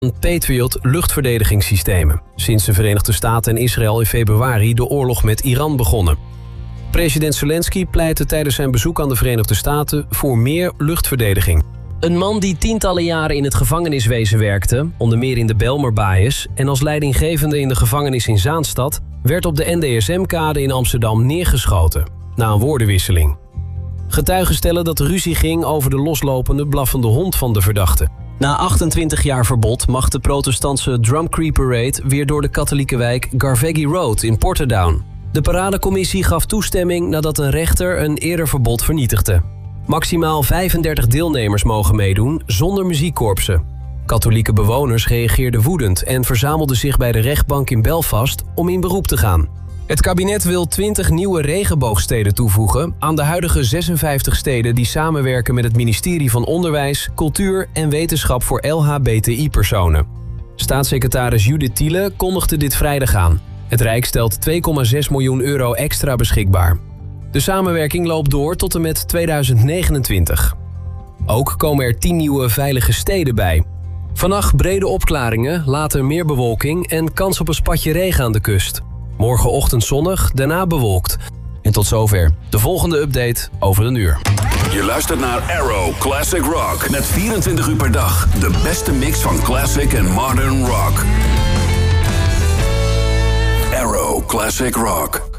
Patriot luchtverdedigingssystemen. Sinds de Verenigde Staten en Israël in februari de oorlog met Iran begonnen. President Zelensky pleitte tijdens zijn bezoek aan de Verenigde Staten voor meer luchtverdediging. Een man die tientallen jaren in het gevangeniswezen werkte, onder meer in de Bijlmerbaaiers en als leidinggevende in de gevangenis in Zaanstad, werd op de NDSM-kade in Amsterdam neergeschoten, na een woordenwisseling. Getuigen stellen dat er ruzie ging over de loslopende blaffende hond van de verdachte. Na 28 jaar verbod mag de protestantse Drumcree Parade weer door de katholieke wijk Garvaghy Road in Portadown. De paradecommissie gaf toestemming nadat een rechter een eerder verbod vernietigde. Maximaal 35 deelnemers mogen meedoen zonder muziekkorpsen. Katholieke bewoners reageerden woedend en verzamelden zich bij de rechtbank in Belfast om in beroep te gaan. Het kabinet wil 20 nieuwe regenboogsteden toevoegen aan de huidige 56 steden die samenwerken met het ministerie van Onderwijs, Cultuur en Wetenschap voor LHBTI-personen. Staatssecretaris Judith Thiele kondigde dit vrijdag aan. Het Rijk stelt 2,6 miljoen euro extra beschikbaar. De samenwerking loopt door tot en met 2029. Ook komen er 10 nieuwe veilige steden bij. Vannacht brede opklaringen, later meer bewolking en kans op een spatje regen aan de kust. Morgenochtend zonnig, daarna bewolkt. En tot zover de volgende update over een uur. Je luistert naar Arrow Classic Rock. Met 24 uur per dag de beste mix van classic en modern rock. Arrow Classic Rock.